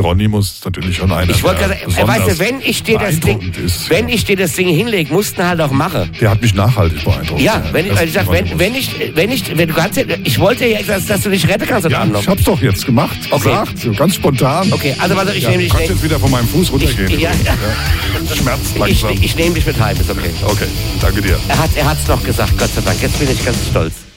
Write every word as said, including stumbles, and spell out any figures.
Hieronymus ist natürlich schon einer, Ich wollte der gerade sagen, weißt du, wenn ich dir das Ding, beeindruckend ist. wenn ich dir das Ding hinlege, musst du halt auch machen. Der hat mich nachhaltig beeindruckt. Ja, wenn ich, Das weil ich sag, wenn, Hieronymus. wenn ich, wenn ich, wenn du kannst, ja- ich wollte ja, dass, dass du dich retten kannst heute Ja, Abend noch. ich hab's doch jetzt gemacht, Okay. gesagt, so ganz spontan. Okay, also warte, ich Ja, nehme du dich, kannst jetzt wieder von meinem Fuß runtergehen. Ich- ja, ja. Ja. Schmerzt ich, langsam. ich nehme dich mit heim, ist okay. Okay, danke dir. Er hat, er hat's noch gesagt, Gott sei Dank. Jetzt bin ich ganz stolz.